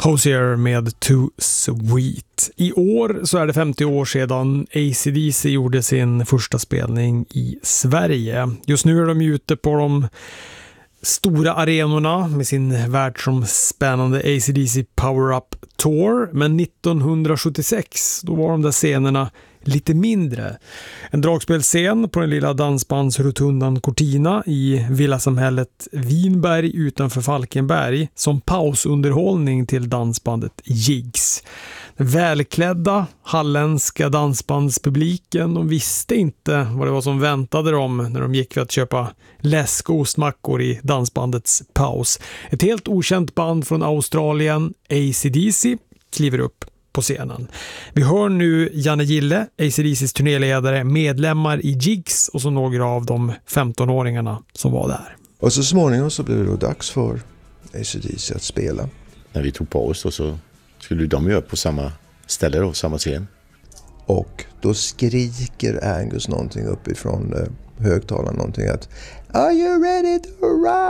Hozier med Too Sweet. I år så är det 50 år sedan AC/DC gjorde sin första spelning i Sverige. Just nu är de ute på de stora arenorna med sin världsomspännande AC/DC Power Up Tour, men 1976 då var de där scenerna lite mindre. En dragspelscen på den lilla dansbandsrotundan Cortina i villasamhället Vinberg utanför Falkenberg som pausunderhållning till dansbandet Jigs. Den välklädda halländska dansbandspubliken, de visste inte vad det var som väntade dem när de gick för att köpa läsk och ostmackor i dansbandets paus. Ett helt okänt band från Australien, AC/DC, kliver upp på scenen. Vi hör nu Janne Gille, AC/DCs turnéledare, medlemmar i Jigs och så några av de 15-åringarna som var där. Och så småningom så blev det då dags för AC/DC att spela. När vi tog paus då så skulle de göra på samma ställe då, samma scen. Och då skriker Angus någonting uppifrån högtalaren, någonting att "Are you ready to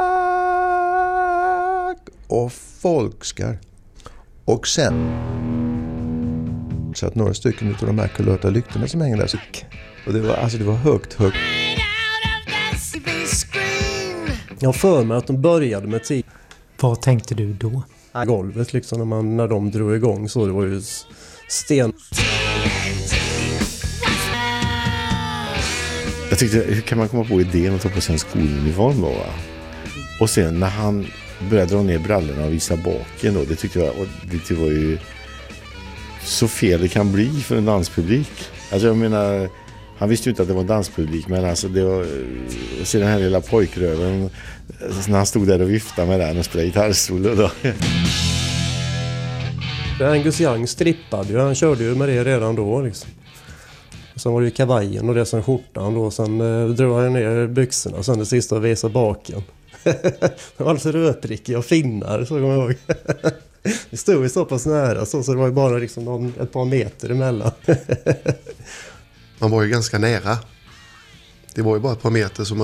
rock?" Och folk skar. Och sen så att några stycken av de här kulörta lyktorna som hänger där så, och det var högt. Jag för mig att de började med tid. Vad tänkte du då? Golvet liksom när de drog igång så det var ju sten. Jag tyckte, hur kan man komma på idén att ta på sig en skoluniform då, va? Och sen när han började dra ner brallorna och visa baken då, det tyckte jag, och det var ju så fel det kan bli för en danspublik. Alltså jag menar, han visste ju inte att det var en danspublik, men alltså det var, se den här lilla pojkröven när han stod där och viftade med den och spelade gitarrsolo då. Angus Young strippade ju, han körde ju med det redan då liksom. Sen var det ju kavajen och det som skjortan då, sen drog han ner byxorna och sen det sista visade baken. Det var alltså rödprickiga och finnar, så kommer jag ihåg. Det stod ju så pass nära så det var ju bara liksom ett par meter emellan. Man var ju ganska nära. Det var ju bara ett par meter som